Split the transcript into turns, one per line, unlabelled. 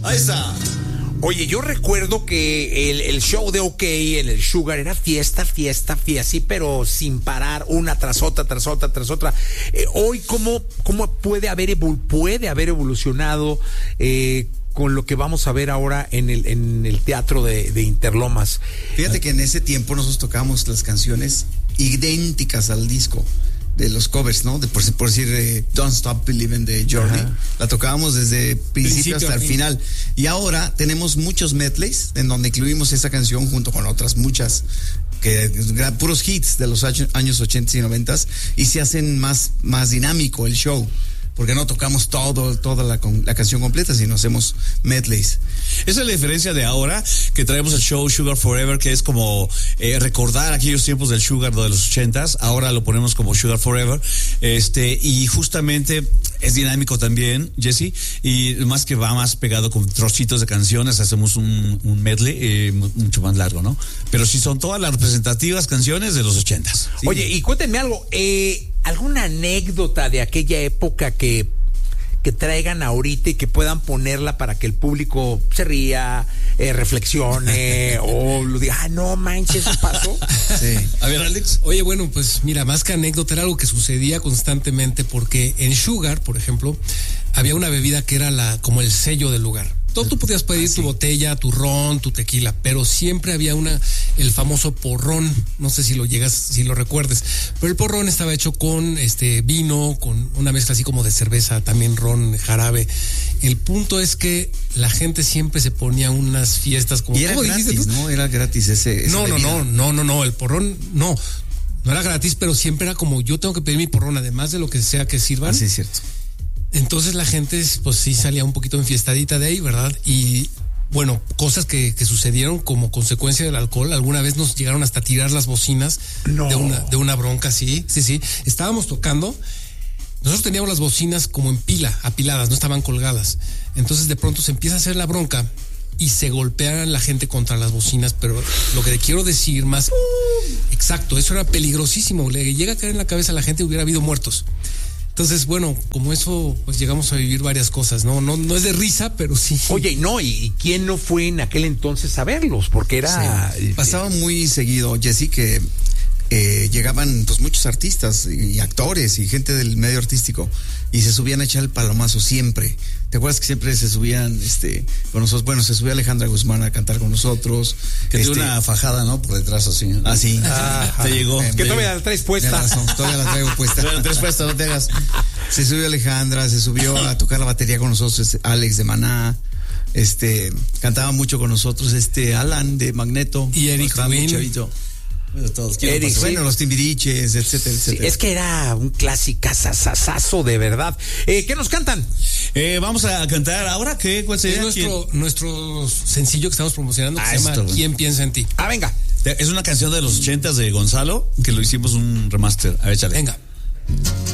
Ahí está.
Oye, yo recuerdo que el show de OK en el Sugar era fiesta, sí, pero sin parar, una tras otra. Hoy, ¿cómo puede haber evolucionado con lo que vamos a ver ahora en el teatro de Interlomas?
Fíjate que en ese tiempo nosotros tocábamos las canciones idénticas al disco de los covers, ¿no? Por decir Don't Stop Believing de Journey. Ajá. La tocábamos desde principio hasta el final. Y ahora tenemos muchos medleys en donde incluimos esa canción junto con otras muchas, puros hits de los años 80 y 90, y se hacen más dinámico el show, porque no tocamos toda la canción completa, sino hacemos medleys.
Esa es la diferencia de ahora, que traemos el show Sugar Forever, que es como recordar aquellos tiempos del Sugar de los 80s. Ahora lo ponemos como Sugar Forever, y justamente es dinámico también, Jesse, y más que va más pegado con trocitos de canciones, hacemos un medley mucho más largo, ¿no? Pero sí son todas las representativas canciones de los 80s.
Sí. Oye, y cuéntenme algo, ¿alguna anécdota de aquella época que traigan ahorita y que puedan ponerla para que el público se ría, reflexione o lo diga, no manches, eso pasó?
Sí. A ver, Alex.
Oye, bueno, pues mira, más que anécdota, era algo que sucedía constantemente, porque en Sugar, por ejemplo, había una bebida que era como el sello del lugar. Tú podías pedir tu botella, tu ron, tu tequila, pero siempre había el famoso porrón. No sé si lo recuerdes, pero el porrón estaba hecho con vino, con una mezcla así como de cerveza, también ron, jarabe. El punto es que la gente siempre se ponía unas fiestas como.
Y era gratis, ¿no? Era gratis ese.
No, el porrón no era gratis, pero siempre era como yo tengo que pedir mi porrón, además de lo que sea que sirvan.
Sí, es cierto.
Entonces la gente, pues sí salía un poquito enfiestadita de ahí, ¿verdad? Y bueno, cosas que sucedieron como consecuencia del alcohol. Alguna vez nos llegaron hasta tirar las bocinas de una bronca, sí. Estábamos tocando, nosotros teníamos las bocinas como en pila, apiladas, no estaban colgadas. Entonces de pronto se empieza a hacer la bronca y se golpean la gente contra las bocinas, pero lo que te quiero decir más, exacto, eso era peligrosísimo. Le llega a caer en la cabeza a la gente, hubiera habido muertos. Entonces, bueno, como eso, pues llegamos a vivir varias cosas, ¿no? No es de risa, pero sí.
Oye, ¿y quién no fue en aquel entonces a verlos? Porque era.
Sí. Pasaba muy seguido, Jesse, que llegaban pues muchos artistas y actores y gente del medio artístico y se subían a echar el palomazo siempre. ¿Te acuerdas que siempre se subían con nosotros? Bueno, se subía Alejandra Guzmán a cantar con nosotros.
Que tuvo una fajada, ¿no? Por detrás así.
Así.
Te llegó.
Que todavía la traes puesta.
Todavía la traigo puesta.
Todavía la traes puesta, no te hagas.
Se subió Alejandra, se subió a tocar la batería con nosotros, Alex de Maná. Cantaba mucho con nosotros, Alan de Magneto.
Y Eric Rubin.
Todos. Bueno, los Timbiriches, etcétera.
Sí, es que era un clásico sasasazo de verdad. ¿Qué nos cantan?
Vamos a cantar ahora, ¿cuál sería?
Es nuestro sencillo que estamos promocionando, que se llama ¿Quién piensa en ti?
Venga.
Es una canción de los 80s de Gonzalo, que lo hicimos un remaster. A ver, échale.
Venga.